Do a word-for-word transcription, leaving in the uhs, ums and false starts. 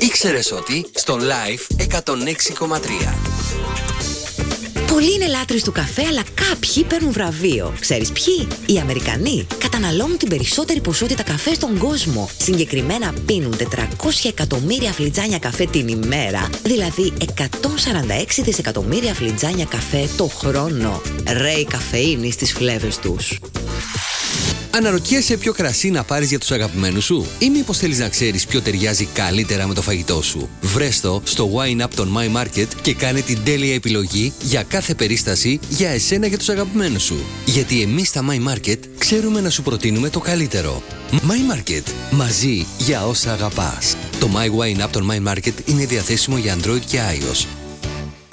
Ήξερες ότι στο Live εκατόν έξι κόμμα τρία. Πολλοί είναι λάτρεις του καφέ, αλλά κάποιοι παίρνουν βραβείο. Ξέρεις ποιοι? Οι Αμερικανοί. Καταναλώνουν την περισσότερη ποσότητα καφέ στον κόσμο. Συγκεκριμένα πίνουν τετρακόσια εκατομμύρια φλιτζάνια καφέ την ημέρα. Δηλαδή εκατόν σαράντα έξι δισεκατομμύρια φλιτζάνια καφέ το χρόνο. Ρέει καφεΐνη στις φλέβες τους. Αναρωτιέσαι ποιο κρασί να πάρεις για τους αγαπημένους σου, ή μήπως θέλεις να ξέρεις ποιο ταιριάζει καλύτερα με το φαγητό σου? Βρες το στο Wine Up των My Market και κάνε την τέλεια επιλογή για κάθε περίσταση για εσένα και τους αγαπημένους σου. Γιατί εμείς στα My Market ξέρουμε να σου προτείνουμε το καλύτερο. My Market. Μαζί για όσα αγαπάς. Το My Wine Up των My Market είναι διαθέσιμο για Android και iOS.